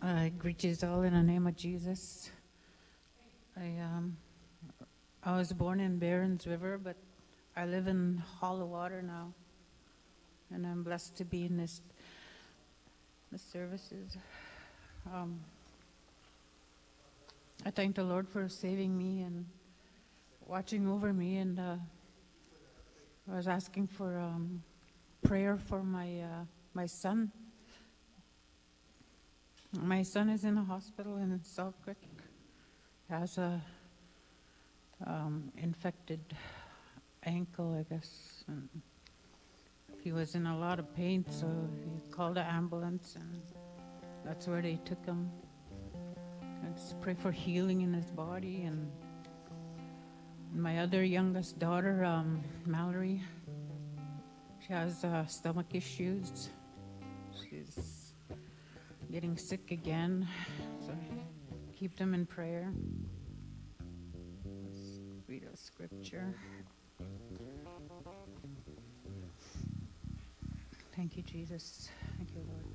I greet you all in the name of Jesus. I was born in Barons River, but I live in Hollow Water now, and I'm blessed to be in the services. I thank the Lord for saving me and watching over me, and I was asking for prayer for my son. My son is in a hospital in Salt Creek. He has a infected ankle, I guess. And he was in a lot of pain, so he called an ambulance, and that's where they took him. I just pray for healing in his body. And my other youngest daughter, Mallory, she has stomach issues. She's getting sick again, so keep them in prayer. Let's read a scripture. Thank you, Jesus. Thank you, Lord.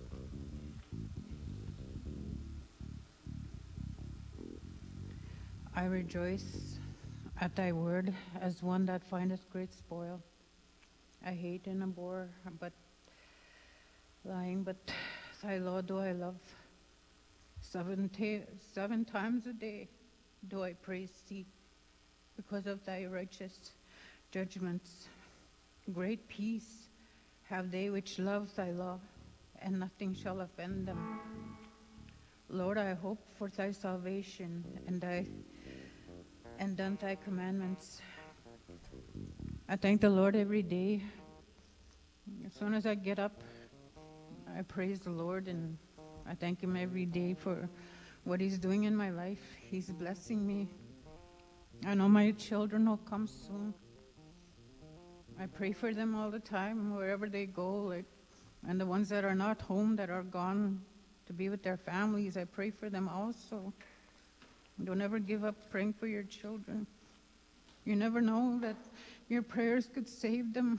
I rejoice at thy word as one that findeth great spoil. I hate and abhor but lying, but thy law do I love. 7 times a day do I praise thee because of thy righteous judgments. Great peace have they which love thy law, and nothing shall offend them. Lord, I hope for thy salvation and done thy commandments. I thank the Lord every day. As soon as I get up, I praise the Lord, and I thank him every day for what he's doing in my life. He's blessing me. I know my children will come soon. I pray for them all the time, wherever they go, and the ones that are not home, that are gone to be with their families, I pray for them also. Don't ever give up praying for your children. You never know that your prayers could save them.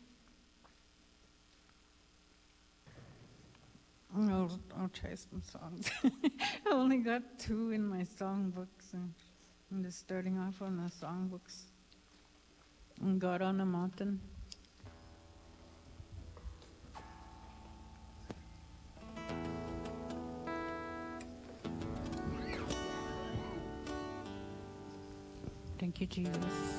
I'll try some songs. I only got 2 in my songbooks, and I'm just starting off on the songbooks. God on the Mountain. Thank you, Jesus.